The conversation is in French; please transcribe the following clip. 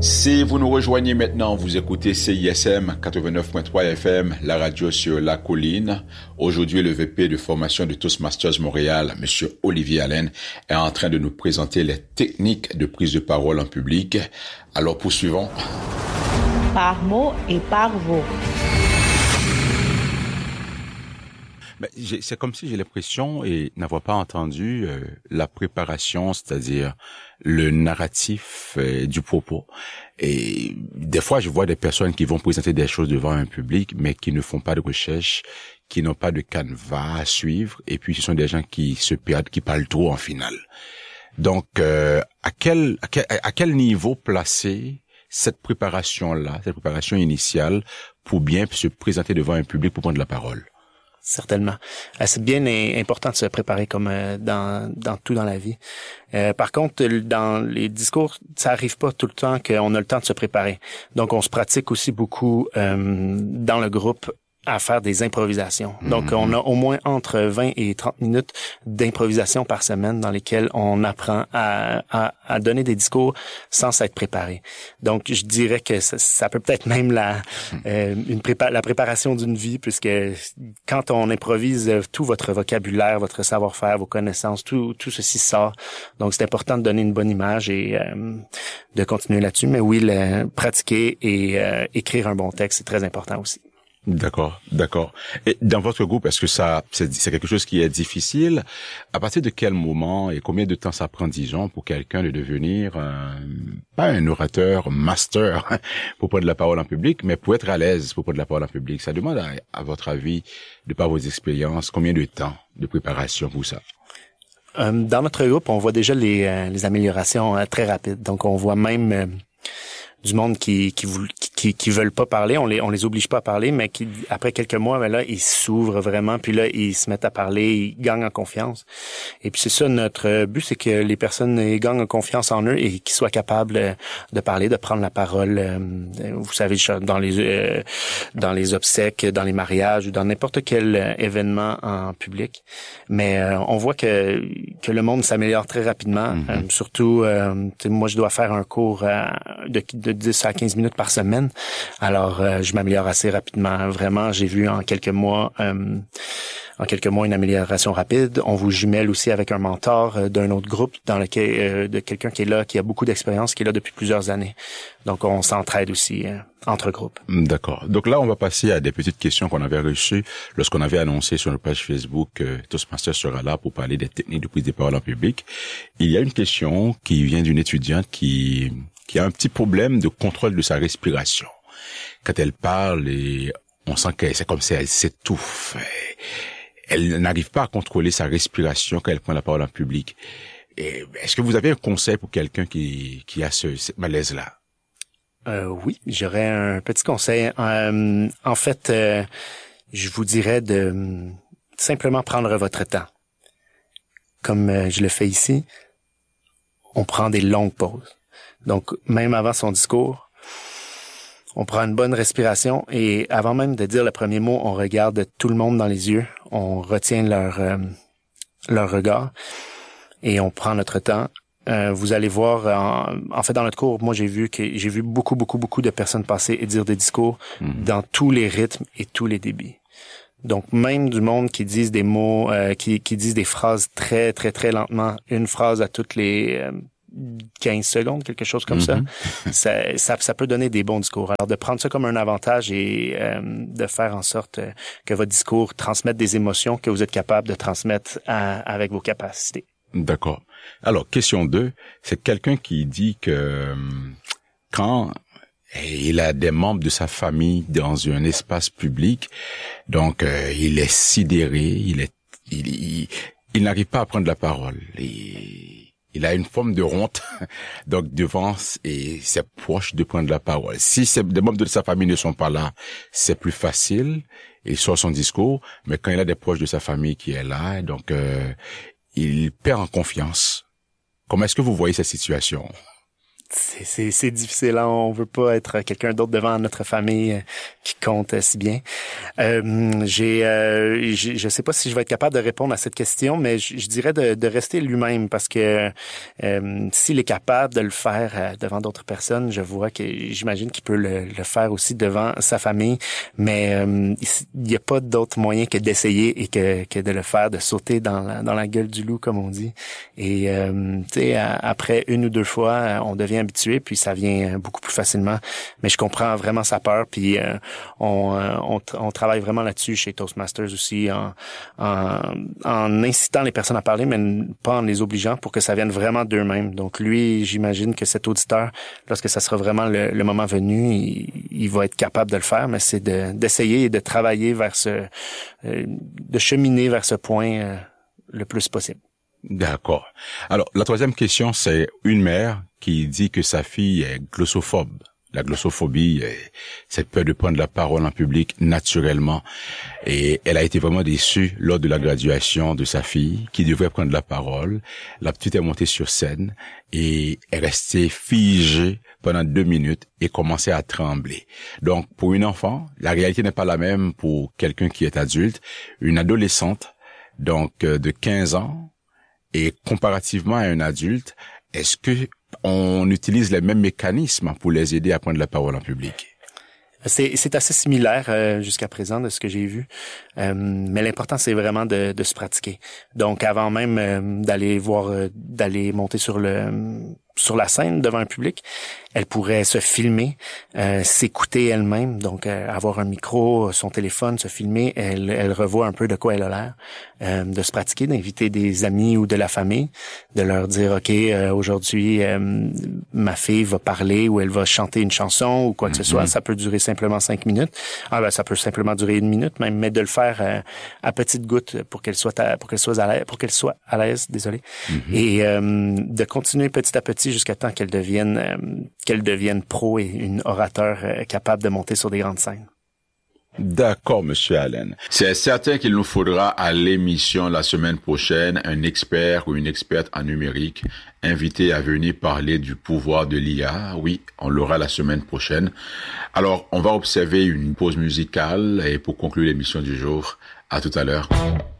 Si vous nous rejoignez maintenant, vous écoutez CISM 89.3 FM, la radio sur la colline. Aujourd'hui, le VP de formation de Toastmasters Montréal, Monsieur Olivier Allen, est en train de nous présenter les techniques de prise de parole en public. Alors, poursuivons. Par mots et par vous. C'est comme si j'ai l'impression et n'avoir pas entendu la préparation, c'est-à-dire le narratif du propos. Et des fois, je vois des personnes qui vont présenter des choses devant un public, mais qui ne font pas de recherche, qui n'ont pas de canevas à suivre, et puis ce sont des gens qui se perdent, qui parlent trop en finale. Donc, à quel niveau placer cette préparation-là, cette préparation initiale, pour bien se présenter devant un public pour prendre la parole? Certainement. C'est bien important de se préparer comme dans tout dans la vie. Par contre, dans les discours, ça arrive pas tout le temps qu'on a le temps de se préparer. Donc, on se pratique aussi beaucoup dans le groupe à faire des improvisations. Donc, on a au moins entre 20 et 30 minutes d'improvisation par semaine dans lesquelles on apprend à donner des discours sans s'être préparé. Donc, je dirais que ça peut peut-être même la préparation d'une vie, puisque quand on improvise, tout votre vocabulaire, votre savoir-faire, vos connaissances, tout ceci sort. Donc, c'est important de donner une bonne image et de continuer là-dessus. Mais oui, pratiquer et écrire un bon texte, c'est très important aussi. D'accord. Et dans votre groupe, est-ce que c'est quelque chose qui est difficile? À partir de quel moment et combien de temps ça prend, disons, pour quelqu'un de devenir pas un orateur master pour prendre la parole en public, mais pour être à l'aise pour prendre la parole en public? Ça demande, à votre avis, de par vos expériences, combien de temps de préparation pour ça? Dans notre groupe, on voit déjà les améliorations très rapides. Donc, on voit même du monde qui veulent pas parler, on les oblige pas à parler, mais qui après quelques mois, ben là, ils s'ouvrent vraiment, puis là, ils se mettent à parler, ils gagnent en confiance. Et puis c'est ça, notre but, c'est que les personnes gagnent en confiance en eux et qu'ils soient capables de parler, de prendre la parole. Vous savez, dans les obsèques, dans les mariages ou dans n'importe quel événement en public. Mais on voit que le monde s'améliore très rapidement. Surtout, moi, je dois faire un cours de 10 à 15 minutes par semaine. Alors, je m'améliore assez rapidement. Vraiment, j'ai vu en quelques mois une amélioration rapide. On vous jumelle aussi avec un mentor d'un autre groupe dans lequel de quelqu'un qui est là, qui a beaucoup d'expérience, qui est là depuis plusieurs années. Donc, on s'entraide aussi entre groupes. D'accord. Donc là, on va passer à des petites questions qu'on avait reçues lorsqu'on avait annoncé sur notre page Facebook Toastmasters sera là pour parler des techniques de prise de parole en public. Il y a une question qui vient d'une étudiante qui a un petit problème de contrôle de sa respiration. Quand elle parle, on sent que c'est comme si elle s'étouffe. Elle n'arrive pas à contrôler sa respiration quand elle prend la parole en public. Est-ce que vous avez un conseil pour quelqu'un qui a ce malaise-là? Oui, j'aurais un petit conseil. En fait, je vous dirais de simplement prendre votre temps. Comme je le fais ici, on prend des longues pauses. Donc, même avant son discours, on prend une bonne respiration et avant même de dire le premier mot, on regarde tout le monde dans les yeux, on retient leur regard et on prend notre temps. Vous allez voir, en fait, dans notre cours, moi, j'ai vu beaucoup de personnes passer et dire des discours dans tous les rythmes et tous les débits. Donc, même du monde qui disent des mots, qui disent des phrases très, très, très lentement, une phrase à toutes les 15 secondes, quelque chose comme ça peut donner des bons discours. Alors, de prendre ça comme un avantage et de faire en sorte que votre discours transmette des émotions que vous êtes capable de transmettre avec vos capacités. D'accord. Alors, question 2, c'est quelqu'un qui dit que quand il a des membres de sa famille dans un espace public, donc il est sidéré, il n'arrive pas à prendre la parole. Il a une forme de honte, donc devant ses proches de prendre la parole. Si des membres de sa famille ne sont pas là, c'est plus facile. Il sort son discours, mais quand il a des proches de sa famille qui est là, donc il perd en confiance. Comment est-ce que vous voyez cette situation? c'est difficile. Hein? On veut pas être quelqu'un d'autre devant notre famille qui compte si bien. Je sais pas si je vais être capable de répondre à cette question, mais je dirais de rester lui-même parce que s'il est capable de le faire devant d'autres personnes, je vois que j'imagine qu'il peut le faire aussi devant sa famille, mais il n'y a pas d'autre moyen que d'essayer et que de le faire, de sauter dans la gueule du loup, comme on dit. Et tu sais, après une ou deux fois, on devient habitué, puis ça vient beaucoup plus facilement. Mais je comprends vraiment sa peur, puis on travaille vraiment là-dessus chez Toastmasters aussi, en incitant les personnes à parler, mais pas en les obligeant, pour que ça vienne vraiment d'eux-mêmes. Donc lui, j'imagine que cet auditeur, lorsque ça sera vraiment le moment venu, il va être capable de le faire, mais c'est d'essayer et de travailler vers de cheminer vers ce point le plus possible. D'accord. Alors, la troisième question, c'est une mère qui dit que sa fille est glossophobe. La glossophobie, c'est peur de prendre la parole en public naturellement. Et elle a été vraiment déçue lors de la graduation de sa fille, qui devrait prendre la parole. La petite est montée sur scène et est restée figée pendant 2 minutes et commençait à trembler. Donc, pour une enfant, la réalité n'est pas la même pour quelqu'un qui est adulte. Une adolescente, donc de 15 ans, et comparativement à un adulte, est-ce que on utilise les mêmes mécanismes pour les aider à prendre la parole en public? C'est assez similaire jusqu'à présent de ce que j'ai vu, mais l'important c'est vraiment de se pratiquer. Donc avant même d'aller monter sur la scène devant un public, elle pourrait se filmer, s'écouter elle-même, donc avoir un micro, son téléphone, se filmer, elle revoit un peu de quoi elle a l'air, de se pratiquer, d'inviter des amis ou de la famille, de leur dire OK, aujourd'hui ma fille va parler ou elle va chanter une chanson ou quoi que ce soit, ça peut durer simplement 5 minutes. Ça peut simplement durer 1 minute même, mais de le faire à petites gouttes pour qu'elle soit à l'aise, désolé. Et de continuer petit à petit jusqu'à temps qu'elle devienne pro et une orateur capable de monter sur des grandes scènes. D'accord, Monsieur Allen. C'est certain qu'il nous faudra à l'émission la semaine prochaine un expert ou une experte en numérique invité à venir parler du pouvoir de l'IA. Oui, on l'aura la semaine prochaine. Alors, on va observer une pause musicale et pour conclure l'émission du jour. À tout à l'heure.